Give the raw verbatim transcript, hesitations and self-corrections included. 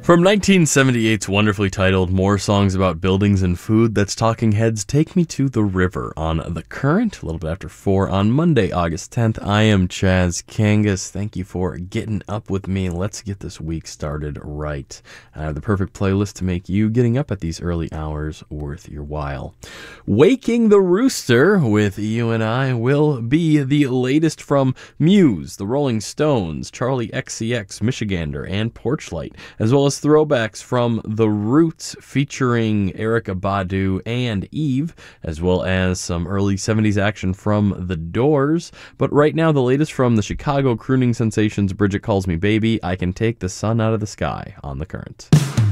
From nineteen seventy-eight's wonderfully titled More Songs About Buildings and Food, that's Talking Heads, Take Me to the River on The Current, a little bit after four on Monday, August tenth. I am Chaz Kangas. Thank you for getting up with me. Let's get this week started right. I have the perfect playlist to make you getting up at these early hours worth your while. Waking the Rooster with you and I will be the latest from Muse, The Rolling Stones, Charlie X C X, Michigander, and Porchlight, as well as throwbacks from The Roots featuring Erykah Badu and Eve, as well as some early seventies action from The Doors. But right now, the latest from the Chicago crooning sensations Bridget Calls Me Baby, I Can Take the Sun Out of the Sky on The Current.